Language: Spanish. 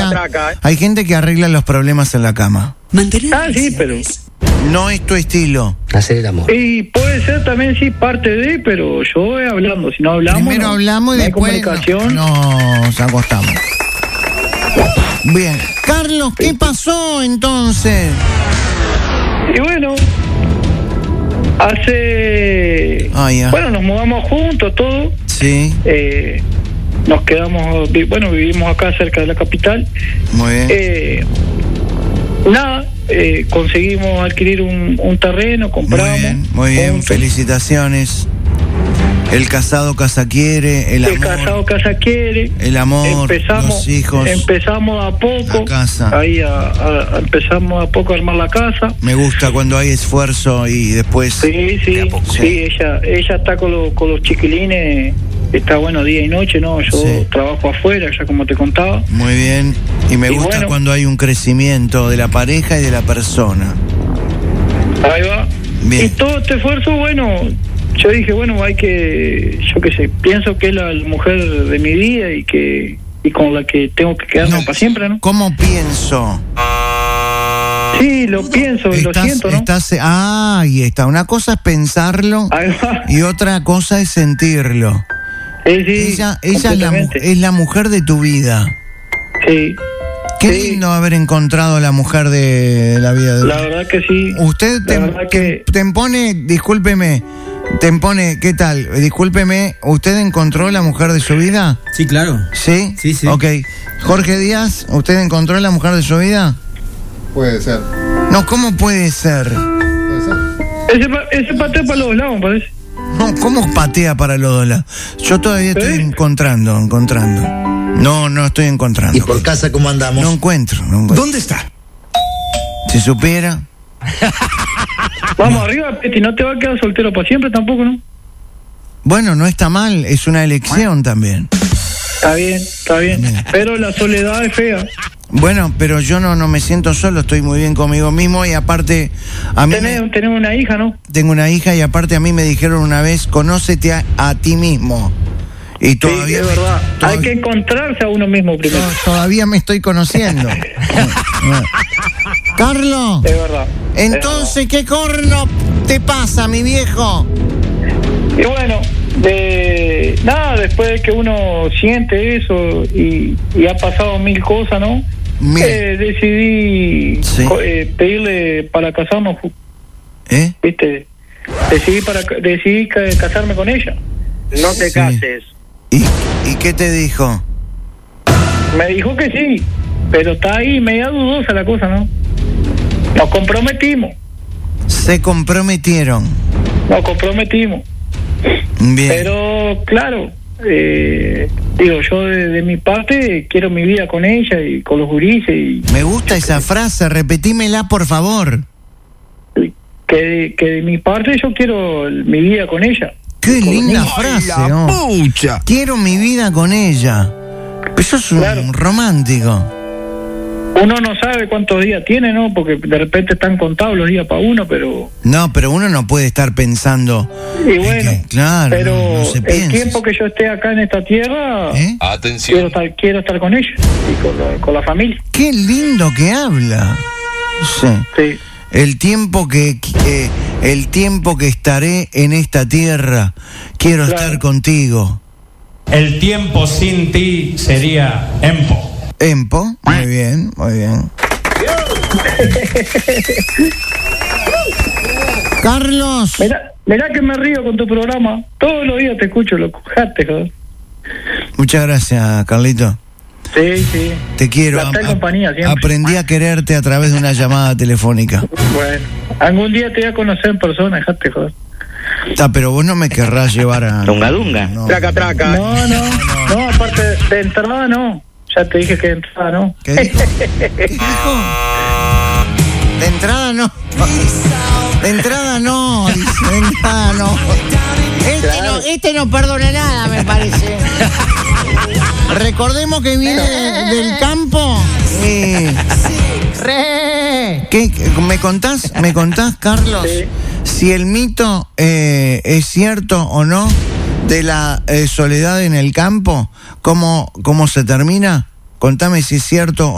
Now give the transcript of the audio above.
hay gente que arregla los problemas en la cama. Sí, pero... No es tu estilo. Hacer el amor. Y puede ser también, sí, parte de, pero yo voy hablando. Si no hablamos... Primero hablamos y no hay después comunicación. nos acostamos. Bien. Carlos, ¿qué pasó entonces? Y bueno... Bueno, nos mudamos juntos, todo. Sí. Nos quedamos, vivimos acá cerca de la capital. Muy bien. Conseguimos adquirir un terreno, compramos. Muy bien, felicitaciones. El casado casa quiere, el amor, el amor, los hijos. Empezamos a poco. La casa. Ahí empezamos a poco a armar la casa. Me gusta cuando hay esfuerzo y después. Sí, ella está con los chiquilines. Está día y noche, ¿no? Yo trabajo afuera, ya como te contaba. Muy bien. Y me gusta cuando hay un crecimiento de la pareja y de la persona. Ahí va. Bien. Y todo este esfuerzo, yo dije, pienso que es la mujer de mi vida y con la que tengo que quedarme para siempre, ¿no? ¿Cómo pienso? Sí, lo pienso y lo siento, ¿no? Ahí está. Una cosa es pensarlo y otra cosa es sentirlo. Sí, ella es la mujer de tu vida. Sí. Qué lindo haber encontrado a la mujer de la vida de... La verdad que sí. Usted te impone, discúlpeme, ¿qué tal? Discúlpeme, ¿usted encontró la mujer de su vida? Sí, claro. ¿Sí? Sí. Ok. Jorge Díaz, ¿usted encontró la mujer de su vida? Puede ser. No, ¿cómo puede ser? Ese patea para los dos lados, parece. No, ¿cómo patea para los dos lados? Yo todavía estoy encontrando. No estoy encontrando. ¿Y por casa cómo andamos? No encuentro. ¿Dónde está? Si supiera. Vamos arriba, Peti, no te va a quedar soltero para siempre tampoco, ¿no? Bueno, no está mal, es una elección también. Está bien. Pero la soledad es fea. Bueno, pero yo no me siento solo, estoy muy bien conmigo mismo y aparte a mí... Tenés una hija, ¿no? Tengo una hija y aparte a mí me dijeron una vez, conócete a ti mismo. Y todavía... Sí, es verdad. Hay que encontrarse a uno mismo primero. Todavía me estoy conociendo. Carlos. Es verdad. Entonces, ¿qué corno te pasa, mi viejo? Y bueno, después de que uno siente eso y ha pasado mil cosas, ¿no? Decidí pedirle para casarnos. ¿Viste? Decidí casarme con ella. No te cases. ¿Y qué te dijo? Me dijo que sí, pero está ahí media dudosa la cosa, ¿no? Nos comprometimos. Se comprometieron. Nos comprometimos. Bien. Pero, claro, yo de mi parte quiero mi vida con ella y con los gurises. Me gusta esa frase, repetímela, por favor. Que de mi parte yo quiero mi vida con ella. Qué linda frase, ¿no? ¡Pucha! Quiero mi vida con ella. Eso es un romántico. Uno no sabe cuántos días tiene, ¿no? Porque de repente están contados los días para uno, pero... No, pero uno no puede estar pensando... Y bueno, claro, pero no se el piensa. Tiempo que yo esté acá en esta tierra... Atención. Quiero estar con ella y con la familia. Qué lindo que habla. Sí. El tiempo que estaré en esta tierra, quiero estar contigo. El tiempo sin ti sería Empo, muy bien. Carlos. Mirá que me río con tu programa. Todos los días te escucho, loco. Joder. Muchas gracias, Carlito. Sí. Te quiero. Compañía siempre. Aprendí a quererte a través de una llamada telefónica. Bueno, algún día te voy a conocer en persona, dejate joder. Pero vos no me querrás llevar a... Dunga. No. Traca. No, aparte de entrada no. Ya te dije que de entrada no. ¿Qué dijo? De entrada no. De entrada no. Este no perdona nada, me parece. Recordemos que viene del campo. ¿Qué? ¿Me contás, Carlos? Sí. Si el mito es cierto o no de la soledad en el campo, ¿cómo se termina? Contame si es cierto